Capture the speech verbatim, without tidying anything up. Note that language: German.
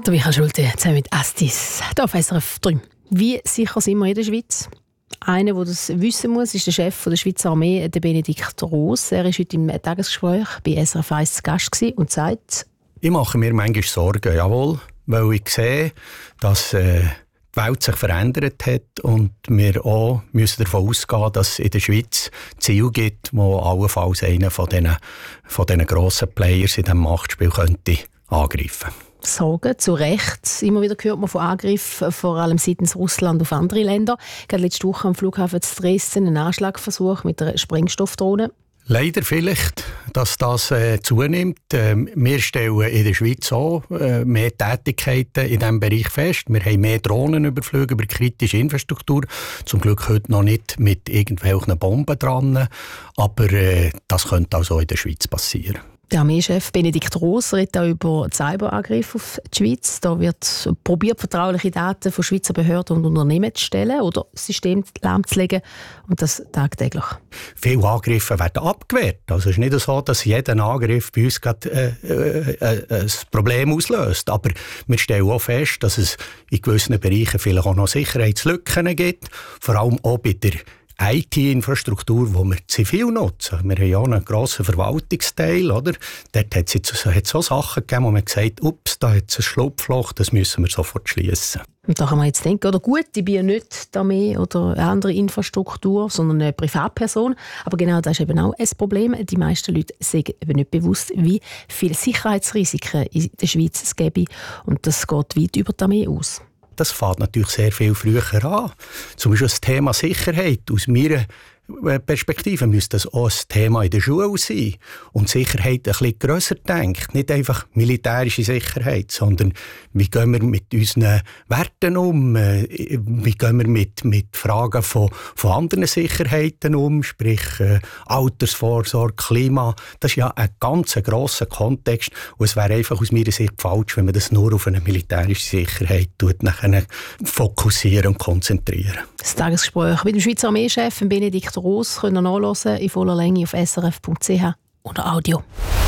Der Michael Schulte zusammen mit Astis, hier auf S R F drei. Wie sicher sind wir in der Schweiz? Einer, der das wissen muss, ist der Chef der Schweizer Armee, der Benedikt Roos. Er war heute im Tagesgespräch bei S R F eins zu Gast und sagt: Ich mache mir manchmal Sorgen, jawohl, weil ich sehe, dass äh, die Welt sich verändert hat und wir auch müssen davon ausgehen, dass es in der Schweiz Ziele gibt, wo allenfalls einer von diesen, von diesen grossen Players in diesem Machtspiel könnte angreifen. Sorgen, zu Recht. Immer wieder hört man von Angriffen, vor allem seitens Russland auf andere Länder. Gerade letzte Woche am Flughafen zu Dresden ein Anschlagversuch mit einer Sprengstoffdrohne. Leider vielleicht, dass das äh, zunimmt. Äh, wir stellen in der Schweiz auch äh, mehr Tätigkeiten in diesem Bereich fest. Wir haben mehr Drohnenüberflüge über kritische Infrastruktur. Zum Glück heute noch nicht mit irgendwelchen Bomben dran. Aber äh, das könnte auch so in der Schweiz passieren. Der Armeechef Benedikt Roos redet auch über Cyberangriffe auf die Schweiz. Da wird probiert, vertrauliche Daten von Schweizer Behörden und Unternehmen zu stellen oder das System lahmzulegen. Und das tagtäglich. Viele Angriffe werden abgewehrt. Also es ist nicht so, dass jeder Angriff bei uns gerade, äh, äh, ein Problem auslöst. Aber wir stellen auch fest, dass es in gewissen Bereichen vielleicht auch noch Sicherheitslücken gibt. Vor allem auch bei der I T-Infrastruktur, die wir zivil nutzen. Wir haben ja einen grossen Verwaltungsteil, oder? Dort hat es jetzt so Sachen gegeben, wo man gesagt hat, ups, da hat es ein Schlupfloch, das müssen wir sofort schließen. Und da kann man jetzt denken, oder gut, ich bin ja nicht die Armee oder eine andere Infrastruktur, sondern eine Privatperson. Aber genau das ist eben auch ein Problem. Die meisten Leute sind eben nicht bewusst, wie viele Sicherheitsrisiken in der Schweiz es gäbe. Und das geht weit über die Armee aus. Das fängt natürlich sehr viel früher an. Zum Beispiel das Thema Sicherheit. Aus meiner Perspektive müsste das auch ein Thema in der Schule sein. Und Sicherheit ein bisschen grösser denkt. Nicht einfach militärische Sicherheit, sondern wie gehen wir mit unseren Werten um? Wie gehen wir mit, mit Fragen von, von anderen Sicherheiten um? Sprich äh, Altersvorsorge, Klima. Das ist ja ein ganz grosser Kontext. Und es wäre einfach aus meiner Sicht falsch, wenn man das nur auf eine militärische Sicherheit tut, nachher fokussieren und konzentrieren. Das Tagesgespräch mit dem Schweizer Armeechef Benedikt Roos können ihr nachhören in voller Länge auf S R F Punkt C H oder Audio.